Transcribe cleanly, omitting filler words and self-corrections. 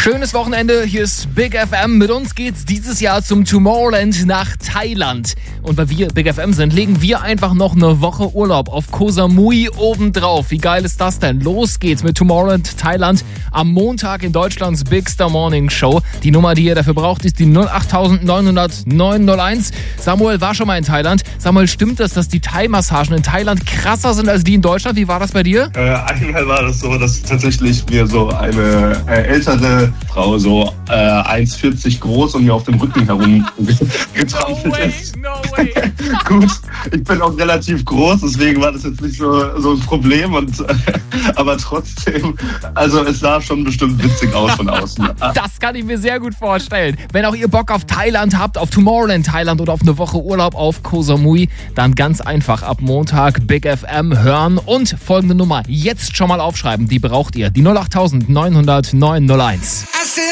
Schönes Wochenende, hier ist Big FM. Mit uns geht's dieses Jahr zum Tomorrowland nach Thailand. Und weil wir Big FM sind, legen wir einfach noch eine Woche Urlaub auf Koh Samui obendrauf. Wie geil ist das denn? Los geht's mit Tomorrowland Thailand am Montag in Deutschlands Big Star Morning Show. Die Nummer, die ihr dafür braucht, ist die 08900 901. Samuel war schon mal in Thailand. Samuel, stimmt das, dass die Thai-Massagen in Thailand krasser sind als die in Deutschland? Wie war das bei dir? Einmal war das so, dass tatsächlich mir so eine ältere Frau, so 1,40 groß und mir auf dem Rücken herum getrampelt ist. No way. Gut, ich bin auch relativ groß, deswegen war das jetzt nicht so ein Problem. Aber trotzdem, also es sah schon bestimmt witzig aus von außen. Das kann ich mir sehr gut vorstellen. Wenn auch ihr Bock auf Thailand habt, auf Tomorrowland Thailand oder auf eine Woche Urlaub auf Koh Samui, dann ganz einfach ab Montag Big FM hören und folgende Nummer jetzt schon mal aufschreiben. Die braucht ihr. Die 08900 901.